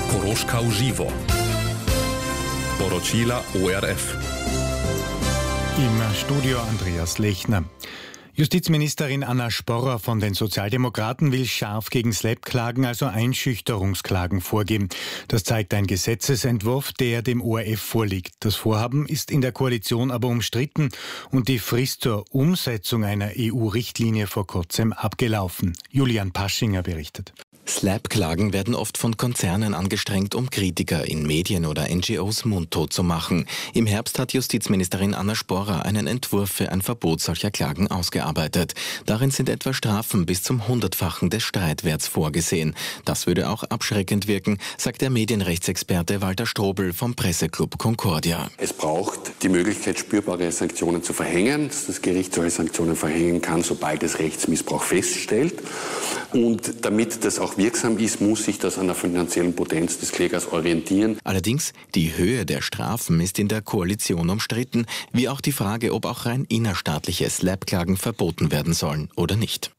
Koroška v živo. Poročila ORF. Im Studio Andreas Lechner. Justizministerin Anna Sporrer von den Sozialdemokraten will scharf gegen SLAPP-Klagen, also Einschüchterungsklagen, vorgehen. Das zeigt ein Gesetzesentwurf, der dem ORF vorliegt. Das Vorhaben ist in der Koalition aber umstritten und die Frist zur Umsetzung einer EU-Richtlinie vor kurzem abgelaufen. Julian Paschinger berichtet. SLAPP-Klagen werden oft von Konzernen angestrengt, um Kritiker in Medien oder NGOs mundtot zu machen. Im Herbst hat Justizministerin Anna Sporrer einen Entwurf für ein Verbot solcher Klagen ausgearbeitet. Darin sind etwa Strafen bis zum 100-fachen des Streitwerts vorgesehen. Das würde auch abschreckend wirken, sagt der Medienrechtsexperte Walter Strobel vom Presseclub Concordia. Es braucht die Möglichkeit, spürbare Sanktionen zu verhängen, dass das Gericht solche Sanktionen verhängen kann, sobald es Rechtsmissbrauch feststellt. Und damit das auch wirksam ist, muss sich das an der finanziellen Potenz des Klägers orientieren. Allerdings, die Höhe der Strafen ist in der Koalition umstritten, wie auch die Frage, ob auch rein innerstaatliche SLAPP-Klagen verboten werden sollen oder nicht.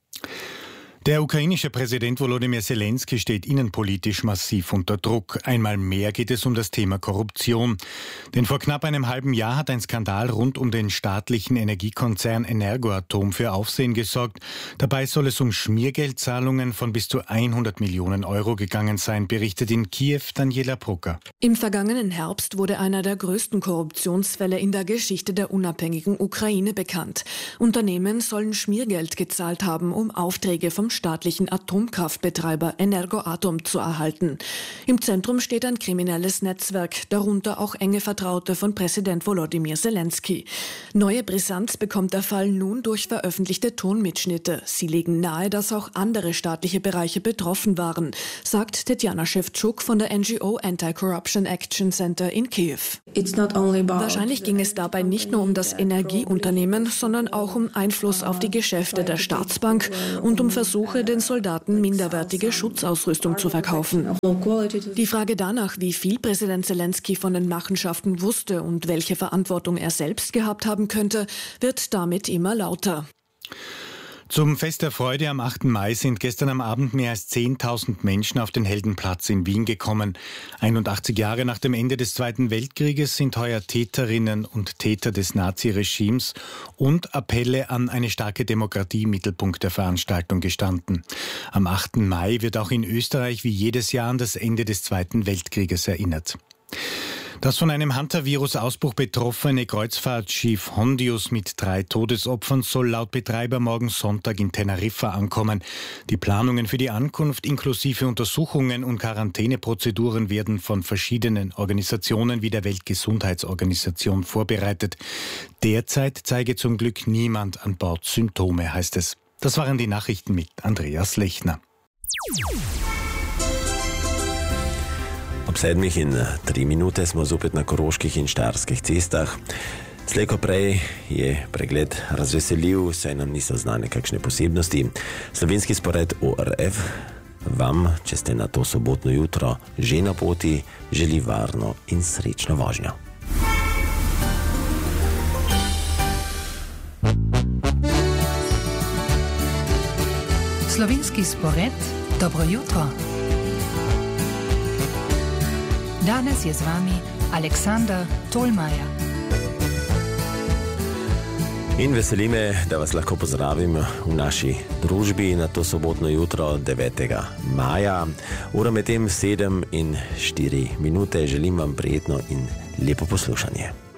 Der ukrainische Präsident Volodymyr Zelensky steht innenpolitisch massiv unter Druck. Einmal mehr geht es um das Thema Korruption. Denn vor knapp einem halben Jahr hat ein Skandal rund um den staatlichen Energiekonzern Energoatom für Aufsehen gesorgt. Dabei soll es um Schmiergeldzahlungen von bis zu 100 Millionen Euro gegangen sein, berichtet in Kiew Daniela Brucker. Im vergangenen Herbst wurde einer der größten Korruptionsfälle in der Geschichte der unabhängigen Ukraine bekannt. Unternehmen sollen Schmiergeld gezahlt haben, um Aufträge vom staatlichen Atomkraftbetreiber Energoatom zu erhalten. Im Zentrum steht ein kriminelles Netzwerk, darunter auch enge Vertraute von Präsident Volodymyr Zelensky. Neue Brisanz bekommt der Fall nun durch veröffentlichte Tonmitschnitte. Sie legen nahe, dass auch andere staatliche Bereiche betroffen waren, sagt Tetjana Schewtschuk von der NGO Anti-Corruption Action Center in Kiew. Wahrscheinlich ging es dabei nicht nur um das Energieunternehmen, sondern auch um Einfluss auf die Geschäfte der Staatsbank und um Versuche, den Soldaten minderwertige Schutzausrüstung zu verkaufen. Die Frage danach, wie viel Präsident Zelensky von den Machenschaften wusste und welche Verantwortung er selbst gehabt haben könnte, wird damit immer lauter. Zum Fest der Freude am 8. Mai sind gestern am Abend mehr als 10.000 Menschen auf den Heldenplatz in Wien gekommen. 81 Jahre nach dem Ende des Zweiten Weltkrieges sind heuer Täterinnen und Täter des Naziregimes und Appelle an eine starke Demokratie im Mittelpunkt der Veranstaltung gestanden. Am 8. Mai wird auch in Österreich wie jedes Jahr an das Ende des Zweiten Weltkrieges erinnert. Das von einem Hantavirus-Ausbruch betroffene Kreuzfahrtschiff Hondius mit 3 Todesopfern soll laut Betreiber morgen Sonntag in Teneriffa ankommen. Die Planungen für die Ankunft inklusive Untersuchungen und Quarantäneprozeduren werden von verschiedenen Organisationen wie der Weltgesundheitsorganisation vorbereitet. Derzeit zeige zum Glück niemand an Bord Symptome, heißt es. Das waren die Nachrichten mit Andreas Lechner. Obsedmih in 3 minute smo zopet na Koroških in Štajerskih cestah. Slej ko prej je pregled razveseljiv, saj nam niso znane kakšne posebnosti. Slovenski spored ORF vam, če ste na to sobotno jutro že na poti, želi varno in srečno vožnjo. Slovenski spored, dobro jutro. Danes je z vami Aleksandar Tolmaja. In veseli me, da vas lahko pozdravim v naši družbi na to sobotno jutro 9. maja. Ura medtem 7 in 4 minute. Želim vam prijetno in lepo poslušanje.